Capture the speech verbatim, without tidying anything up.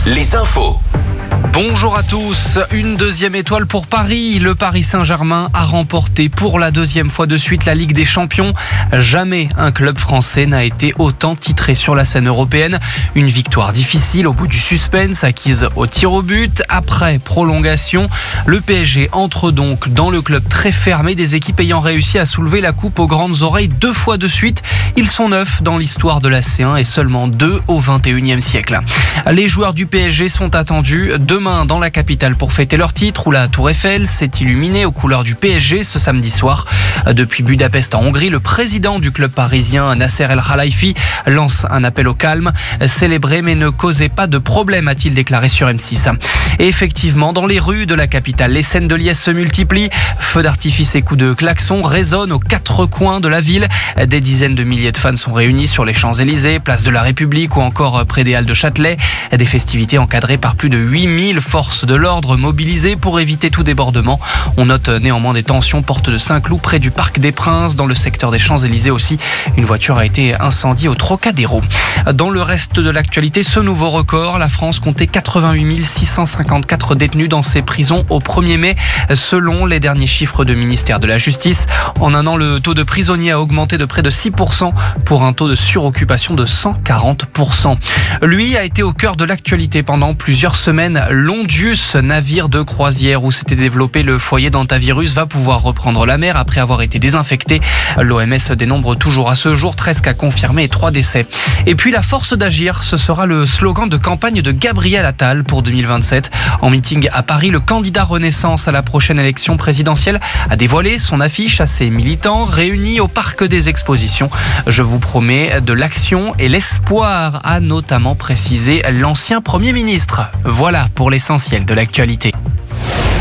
les infos. Bonjour à tous, une deuxième étoile pour Paris. Le Paris Saint-Germain a remporté pour la deuxième fois de suite la Ligue des Champions. Jamais un club français n'a été autant titré sur la scène européenne. Une victoire difficile au bout du suspense, acquise au tir au but. Après prolongation, le P S G entre donc dans le club très fermé des équipes ayant réussi à soulever la coupe aux grandes oreilles deux fois de suite. Ils sont neuf dans l'histoire de la C un et seulement deux au vingt et unième siècle. Les joueurs du P S G sont attendus demain dans la capitale pour fêter leur titre, où la Tour Eiffel s'est illuminée aux couleurs du P S G ce samedi soir. Depuis Budapest en Hongrie, le président du club parisien, Nasser El Khelaifi, lance un appel au calme. Célébrer mais ne causez pas de problème, a-t-il déclaré sur M six. Et effectivement, dans les rues de la capitale, les scènes de liesse se multiplient. Feux d'artifice et coups de klaxon résonnent aux quatre coins de la ville. Des dizaines de milliers de fans sont réunis sur les Champs-Élysées, place de la République ou encore près des Halles de Châtelet. Des festivités encadrées par plus de huit mille forces de l'ordre mobilisées pour éviter tout débordement. On note néanmoins des tensions porte de Saint-Cloud près du Parc des Princes. Dans le secteur des Champs-Élysées aussi, une voiture a été incendiée au Trocadéro. Dans le reste de l'actualité, ce nouveau record, la France comptait quatre-vingt-huit mille six cent cinquante-quatre détenus dans ses prisons au premier mai, selon les derniers chiffres du ministère de la Justice. En un an, le taux de prisonniers a augmenté de près de six pour cent pour un taux de suroccupation de cent quarante pour cent. Lui a été au cœur de l'actualité pendant plusieurs semaines. Londius, navire de croisière où s'était développé le foyer d'hantavirus, va pouvoir reprendre la mer après avoir été désinfecté. L'O M S dénombre toujours à ce jour treize cas confirmés et trois décès. Et puis la force d'agir, ce sera le slogan de campagne de Gabriel Attal pour deux mille vingt-sept. En meeting à Paris, le candidat Renaissance à la prochaine élection présidentielle a dévoilé son affiche à ses militants réunis au Parc des Expositions. Je vous promets de l'action et l'espoir, a notamment précisé l'ancien Premier ministre. Voilà pour l'essentiel de l'actualité.